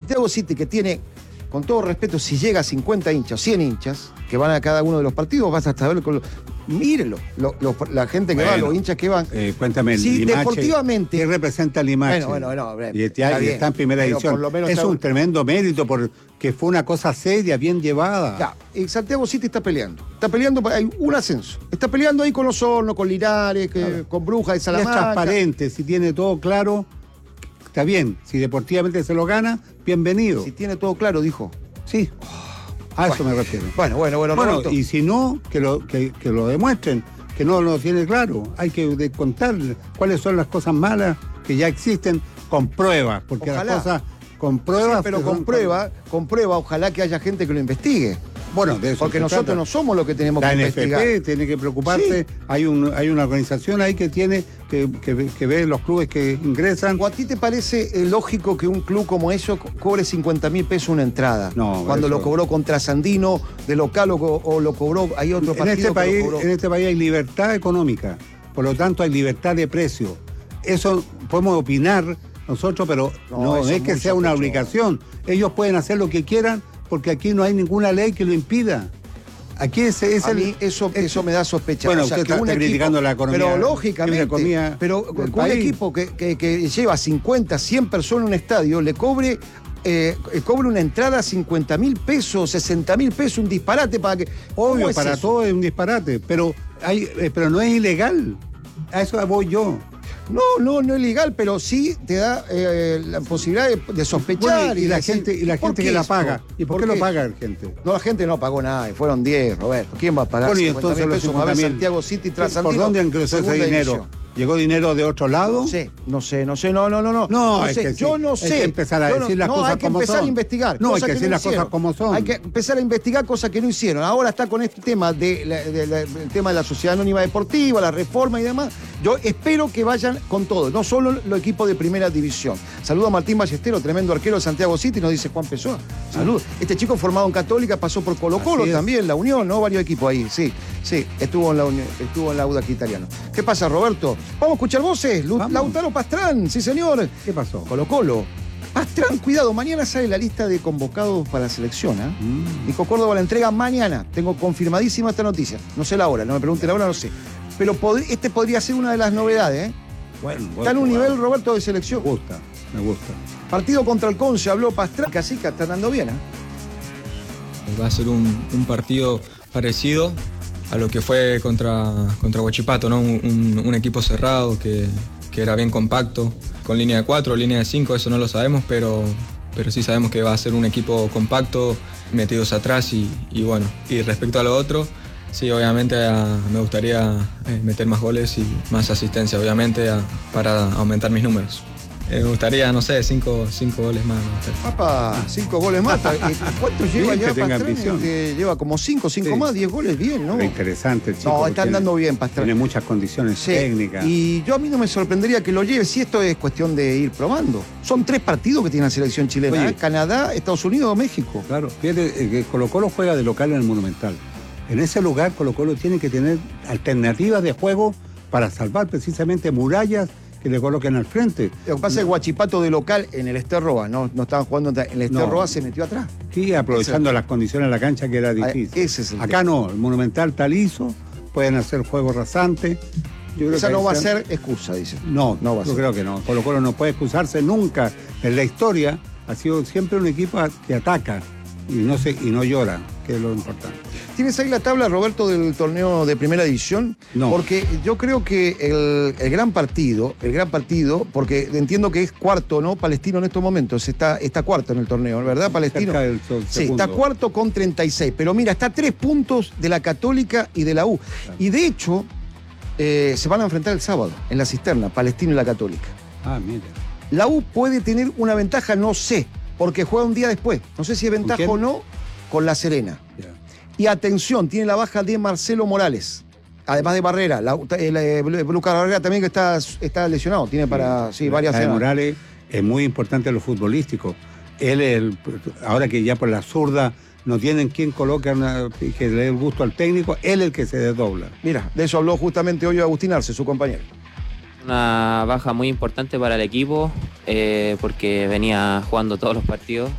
Santiago City, que tiene, con todo respeto, si llega a 50 hinchas, 100 hinchas, que van a cada uno de los partidos, vas hasta verlo con los... Mírenlo, la gente que va, los hinchas que van. Cuéntame, si Limache, ¿qué representa Limache? Bueno, y está en primera edición. Es un tremendo mérito porque fue una cosa seria, bien llevada. Ya, Santiago City está peleando, hay un ascenso. Está peleando ahí con Osorno, con Linares, con Brujas de Salamanca. Es transparente, si tiene todo claro, está bien. Si deportivamente se lo gana, bienvenido. Si tiene todo claro, dijo. Sí. A eso me refiero. Bueno, Roberto. Y si no, que lo demuestren, que no lo tiene claro. Hay que contar cuáles son las cosas malas que ya existen con pruebas, porque ojalá. Las cosas con pruebas... Sí, pero con prueba, ojalá que haya gente que lo investigue. Bueno, de eso porque nosotros trata. No somos los que tenemos que investigar. La NFP tiene que preocuparse, sí. Hay una organización ahí que tiene que ver los clubes que ingresan. ¿O a ti te parece lógico que un club como eso cobre 50.000 pesos una entrada? No. Cuando lo cobró contra Sandino de local o lo cobró, hay otro partido en este país hay libertad económica, por lo tanto hay libertad de precio. Eso podemos opinar nosotros, pero no es que sea una obligación. Ellos pueden hacer lo que quieran, porque aquí no hay ninguna ley que lo impida. Aquí eso me da sospecha. Bueno, usted está criticando la economía. Pero lógicamente, pero un equipo que lleva 50, 100 personas en un estadio, le cobre una entrada a 50.000 pesos, 60.000 pesos, un disparate para que... Obvio, para todo es un disparate, pero no es ilegal. A eso voy yo. No es legal, pero sí te da la posibilidad de sospechar. Bueno, y la gente que la paga. ¿Y por qué lo paga la gente? No, la gente no pagó nada, fueron 10, Roberto. ¿Quién va a pagar 50.000 pesos a ver Santiago City tras Sandino? ¿Por dónde ingresó ese dinero? División. ¿Llegó dinero de otro lado? No sé. No, yo no sé. Hay que empezar a decir las cosas como son. Hay que empezar a investigar. No, hay que decir las cosas como son. Hay que empezar a investigar cosas que no hicieron. Ahora está con este tema el tema de la Sociedad Anónima Deportiva, la reforma y demás. Yo espero que vayan con todo, no solo los equipos de primera división. Saludo a Martín Ballestero, tremendo arquero de Santiago City, nos dice Juan Pessoa. Salud. Este chico formado en Católica pasó por Colo-Colo también, la Unión, ¿no? Varios equipos ahí, sí, estuvo en la Unión, estuvo en la Audax Italiano. ¿Qué pasa, Roberto? Vamos a escuchar voces. Lautaro Pastrán, sí señor. ¿Qué pasó? Colo-Colo. Pastrán, cuidado, mañana sale la lista de convocados para la selección, ¿eh? Dijo Córdoba la entrega mañana. Tengo confirmadísima esta noticia. No sé la hora, no me pregunte la hora, no sé. Pero este podría ser una de las novedades, ¿eh? Bueno, está en un nivel, Roberto, de selección. Me gusta. Partido contra el Conce, habló Pastrán. Casica está andando bien, ¿eh? Va a ser un partido parecido a lo que fue contra Huachipato, ¿no? Un equipo cerrado que era bien compacto, con línea de 4, línea de 5, eso no lo sabemos, pero sí sabemos que va a ser un equipo compacto, metidos atrás y bueno. Y respecto a lo otro, sí, obviamente me gustaría meter más goles y más asistencia, obviamente, para aumentar mis números. Me gustaría, no sé, 5 goles más. Papá, 5 goles más. ¿Cuánto lleva ya Pastrán? Lleva como 5 más, 10 goles, bien, ¿no? Pero interesante el chico. No, está andando bien, Pastrán. Tiene muchas condiciones técnicas. Y a mí no me sorprendería que lo lleve, si esto es cuestión de ir probando. Son 3 partidos que tiene la selección chilena. Oye, Canadá, Estados Unidos, México. Claro, fíjate que Colo-Colo juega de local en el Monumental. En ese lugar Colo-Colo tiene que tener alternativas de juego para salvar precisamente murallas que le coloquen al frente. Lo que pasa es que Huachipato de local en el Esterroa, no estaban jugando en el Esterroa, se metió atrás. Sí, aprovechando las condiciones de la cancha que era difícil. Ese es el Acá tema. no, el Monumental está liso, pueden hacer juego rasante. Esa no va a ser excusa, dice. No va a ser. Yo creo que no. Colo-Colo no puede excusarse nunca. En la historia ha sido siempre un equipo que ataca y no llora, que es lo importante. ¿Tienes ahí la tabla, Roberto, del torneo de primera división? No. Porque yo creo que el gran partido, porque entiendo que es cuarto, ¿no? Palestino en estos momentos, está cuarto en el torneo, ¿verdad? Palestino. Sí, está cuarto con 36. Pero mira, está a 3 puntos de la Católica y de la U. Claro. Y de hecho, se van a enfrentar el sábado en la cisterna, Palestino y la Católica. Mira. La U puede tener una ventaja, no sé, porque juega un día después. No sé si es ventaja o no, con La Serena. Yeah. Y atención, tiene la baja de Marcelo Morales, además de Barrera. Lucas Barrera también que está lesionado, tiene varias semanas. Morales es muy importante en lo futbolístico. Él ahora que ya por la zurda no tienen quien coloque que le dé el gusto al técnico, él es el que se desdobla. Mira, de eso habló justamente hoy Agustín Arce, su compañero. Una baja muy importante para el equipo porque venía jugando todos los partidos.